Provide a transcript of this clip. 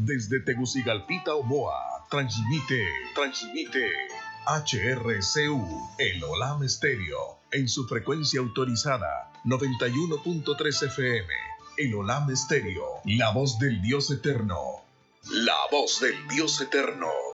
desde Tegucigalpita, Omoa, transmite HRCU, el Olam Estéreo, en su frecuencia autorizada, 91.3 FM. El Olam Estéreo, la voz del Dios eterno. La voz del Dios eterno.